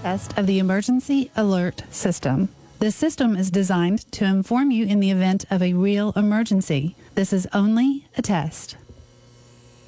Test of the Emergency Alert System. This system is designed to inform you in the event of a real emergency. This is only a test.